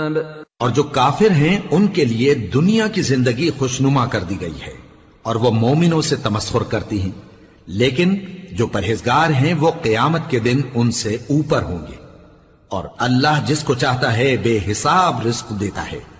और जो काफिर हैं उनके लिए दुनिया की जिंदगी खुशनुमा कर दी गई है और वो मोमिनों से तमस्खुर करती हैं, लेकिन जो परहेजगार हैं वो क़यामत के दिन उनसे ऊपर होंगे। और अल्लाह जिसको चाहता है बेहिसाब रिज़्क़ देता है।